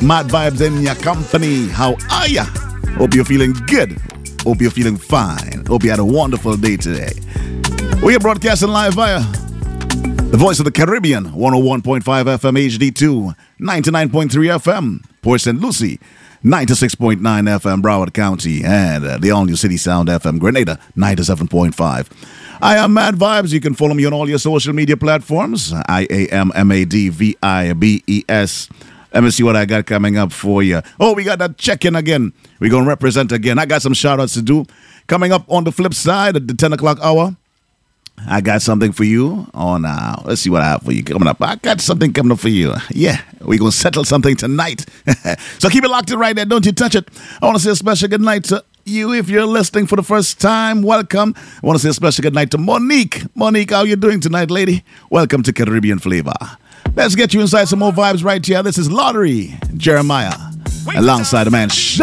Mad vibes in your company. How are ya? Hope you're feeling good. Hope you're feeling fine. Hope you had a wonderful day today. We are broadcasting live via the Voice of the Caribbean, 101.5 FM HD2, 99.3 FM, Port St. Lucie, 96.9 FM, Broward County, and the all-new City Sound FM, Grenada, 97.5. I am Mad Vibes. You can follow me on all your social media platforms. IAMMADVIBES. Let me see what I got coming up for you. Oh, we got that check-in again. We're going to represent again. I got some shout-outs to do. Coming up on the flip side at the 10 o'clock hour, I got something for you on, let's see what I have for you coming up. I got something coming up for you. Yeah, we're going to settle something tonight. So keep it locked in right there. Don't you touch it. I want to say a special good night to you. If you're listening for the first time, welcome. I want to say a special good night to Monique. Monique, how you doing tonight, lady? Welcome to Caribbean Flavor. Let's get you inside some more vibes right here. This is Lottery Jeremiah alongside the man